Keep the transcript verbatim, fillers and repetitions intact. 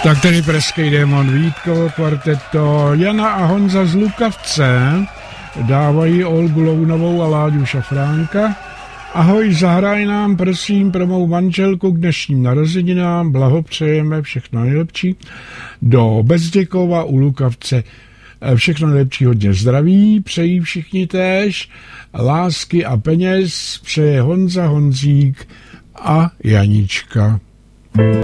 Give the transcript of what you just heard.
Tak tedy Pražský démon, Vítkovo kvarteto, Jana a Honza z Lukavce dávají Olgu Lounovou a Láďu Šafránka. Ahoj, zahraj nám prosím pro mou manželku k dnešním narozeninám, blahopřejeme, všechno nejlepší. Do Bezděkova u Lukavce všechno nejlepší, hodně zdraví, přejí všichni též, lásky a peněz přeje Honza, Honzík a Janička.